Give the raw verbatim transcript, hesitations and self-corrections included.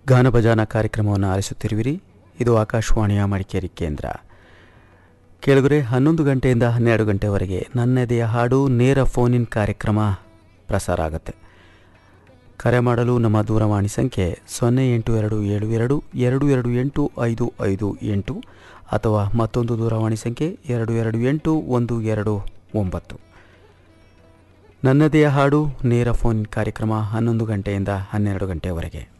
ಗಾನಭಜಾನ ಕಾರ್ಯಕ್ರಮವನ್ನು ಆಲಿಸುತ್ತಿರುವಿರಿ. ಇದು ಆಕಾಶವಾಣಿಯ ಮಡಿಕೇರಿ ಕೇಂದ್ರ. ಕೇಳುಗರೆ, ಹನ್ನೊಂದು ಗಂಟೆಯಿಂದ ಹನ್ನೆರಡು ಗಂಟೆವರೆಗೆ ನನ್ನೆದೆಯ ಹಾಡು ನೇರ ಫೋನ್ ಇನ್ ಕಾರ್ಯಕ್ರಮ ಪ್ರಸಾರ ಆಗುತ್ತೆ. ಕರೆ ಮಾಡಲು ನಮ್ಮ ದೂರವಾಣಿ ಸಂಖ್ಯೆ ಸೊನ್ನೆ ಎಂಟು ಎರಡು ಏಳು ಎರಡು ಎರಡು ಎರಡು ಎಂಟು ಐದು ಐದು ಎಂಟು ಅಥವಾ ಮತ್ತೊಂದು ದೂರವಾಣಿ ಸಂಖ್ಯೆ ಎರಡು ಎರಡು ಎಂಟು ಒಂದು ಎರಡು ಒಂಬತ್ತು. ನನ್ನದೆಯ ಹಾಡು ನೇರ ಫೋನ್ ಕಾರ್ಯಕ್ರಮ ಹನ್ನೊಂದು ಗಂಟೆಯಿಂದ ಹನ್ನೆರಡು ಗಂಟೆವರೆಗೆ.